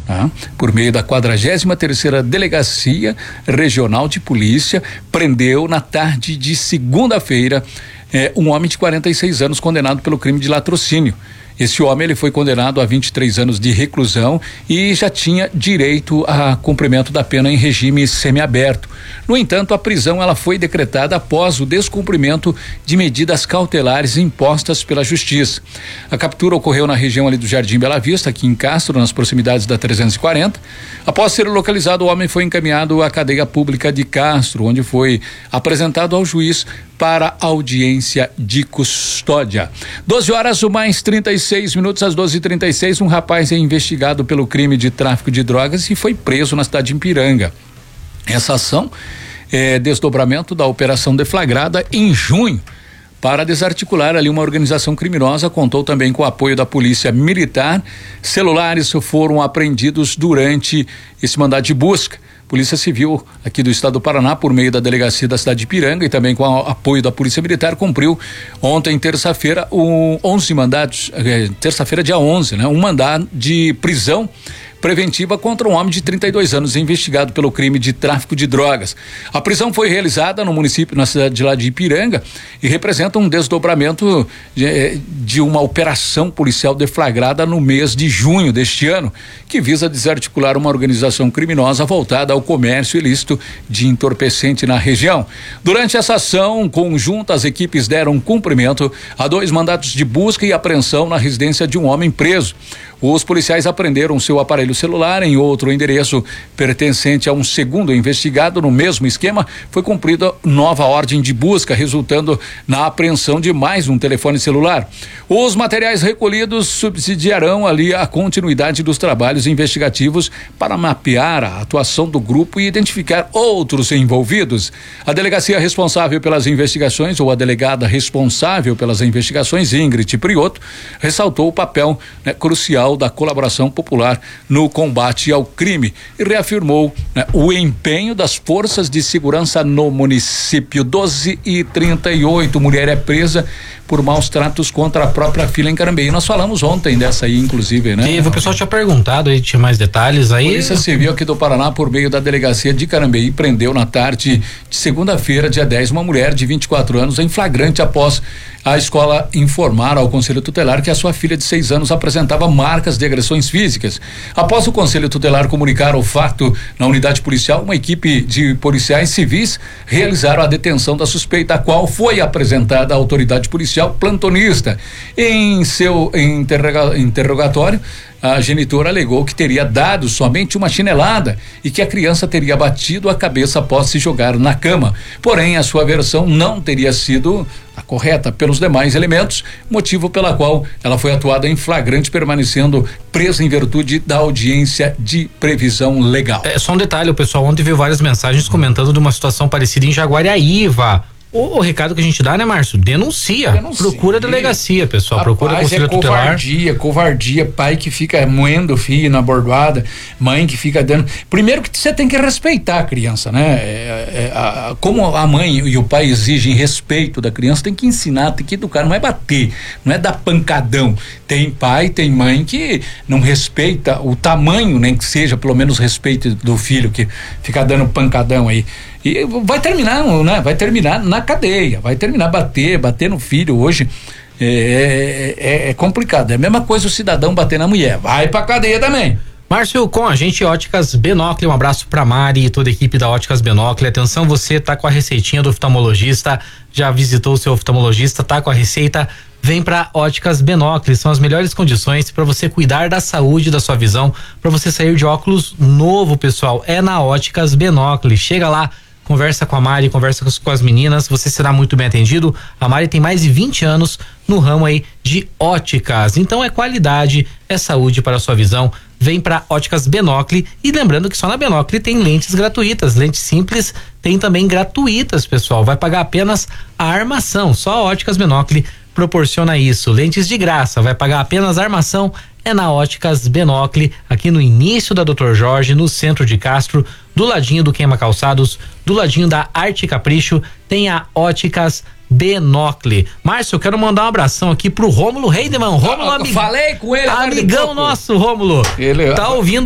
por meio da 43ª Delegacia Regional de Polícia, prendeu na tarde de segunda-feira um homem de 46 anos condenado pelo crime de latrocínio. Esse homem ele foi condenado a 23 anos de reclusão e já tinha direito a cumprimento da pena em regime semiaberto. No entanto, a prisão ela foi decretada após o descumprimento de medidas cautelares impostas pela Justiça. A captura ocorreu na região ali do Jardim Bela Vista, aqui em Castro, nas proximidades da 340. Após ser localizado, o homem foi encaminhado à cadeia pública de Castro, onde foi apresentado ao juiz para audiência de custódia. 12h mais 36 minutos, às 12h36, um rapaz é investigado pelo crime de tráfico de drogas e foi preso na cidade de Ipiranga. Essa ação é desdobramento da operação deflagrada em junho para desarticular ali uma organização criminosa. Contou também com o apoio da Polícia Militar. Celulares foram apreendidos durante esse mandado de busca. Polícia Civil aqui do estado do Paraná, por meio da delegacia da cidade de Ipiranga e também com o apoio da Polícia Militar, cumpriu ontem, terça-feira, 11 mandados, terça-feira, dia 11, um mandado de prisão preventiva contra um homem de 32 anos investigado pelo crime de tráfico de drogas. A prisão foi realizada no município, na cidade de lá de Ipiranga, e representa um desdobramento de uma operação policial deflagrada no mês de junho deste ano, que visa desarticular uma organização criminosa voltada ao comércio ilícito de entorpecente na região. Durante essa ação conjunta, as equipes deram cumprimento a 2 mandados de busca e apreensão na residência de um homem preso. Os policiais apreenderam seu aparelho celular em outro endereço pertencente a um segundo investigado. No mesmo esquema, foi cumprida nova ordem de busca, resultando na apreensão de mais um telefone celular. Os materiais recolhidos subsidiarão ali a continuidade dos trabalhos investigativos para mapear a atuação do grupo e identificar outros envolvidos. A delegacia responsável pelas investigações, ou a delegada responsável pelas investigações, Ingrid Prioto, ressaltou o papel crucial da colaboração popular no combate ao crime e reafirmou o empenho das forças de segurança no município. 12h38, mulher é presa por maus tratos contra a própria filha em Carambeí. Nós falamos ontem dessa aí, inclusive, O pessoal tinha perguntado aí, tinha mais detalhes aí. A Polícia Civil aqui do Paraná, por meio da delegacia de Carambeí, prendeu na tarde de segunda-feira, dia 10, uma mulher de 24 anos em flagrante após a escola informar ao Conselho Tutelar que a sua filha de 6 anos apresentava marcas de agressões físicas. Após o Conselho Tutelar comunicar o fato na unidade policial, uma equipe de policiais civis realizaram a detenção da suspeita, a qual foi apresentada à autoridade policial plantonista. Em seu interrogatório, a genitora alegou que teria dado somente uma chinelada e que a criança teria batido a cabeça após se jogar na cama. Porém, a sua versão não teria sido a correta pelos demais elementos, motivo pela qual ela foi atuada em flagrante, permanecendo presa em virtude da audiência de previsão legal. Só um detalhe, o pessoal ontem viu várias mensagens comentando de uma situação parecida em Jaguariaíva. O recado que a gente dá, né, Márcio? Denuncia. Procura a delegacia, pessoal. Rapaz, procura a Conselho Tutelar. Covardia, pai que fica moendo o filho na bordoada, mãe que fica dando. Primeiro que você tem que respeitar a criança, né? Como a mãe e o pai exigem respeito da criança, tem que ensinar, tem que educar, não é bater, não é dar pancadão. Tem pai, tem mãe que não respeita o tamanho, nem que seja pelo menos respeito do filho, que fica dando pancadão aí. E vai terminar, né? Vai terminar na cadeia, vai terminar bater no filho hoje é complicado. É a mesma coisa o cidadão bater na mulher, vai pra cadeia também. Márcio, com a gente, Óticas Benócle, um abraço pra Mari e toda a equipe da Óticas Benócle. Atenção, você tá com a receitinha do oftalmologista, já visitou o seu oftalmologista, tá com a receita, vem pra Óticas Benócle. São as melhores condições para você cuidar da saúde da sua visão, para você sair de óculos novo, pessoal, é na Óticas Benócle. Chega lá, conversa com a Mari, conversa com as meninas, você será muito bem atendido. A Mari tem mais de 20 anos no ramo aí de óticas, então é qualidade, é saúde para a sua visão. Vem para Óticas Benócle, e lembrando que só na Benócle tem lentes gratuitas, lentes simples tem também gratuitas, pessoal, vai pagar apenas a armação, só a Óticas Benócle proporciona isso, lentes de graça, vai pagar apenas a armação, é na Óticas Benócle, aqui no início da Dr. Jorge, no centro de Castro, do ladinho do Queima Calçados, do ladinho da Arte Capricho, tem a Óticas Benócle. Márcio, eu quero mandar um abração aqui pro Rômulo Heidemann. Rômulo, falei com ele, amigão nosso, Rômulo. Ele tá ouvindo